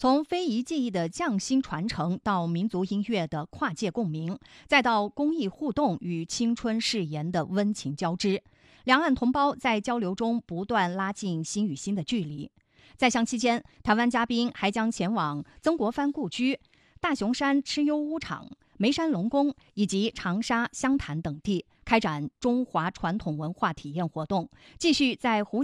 从非遗技艺的匠心传承到民族音乐的跨界共鸣，再到公益互动与青春誓言的温情交织，两岸同胞在交流中不断拉近心与心的距离。在乡期间，台湾嘉宾还将前往曾国藩故居、大雄山蚩尤巫场、梅山龙宫以及长沙、湘潭等地，开展中华传统文化体验活动，继续在湖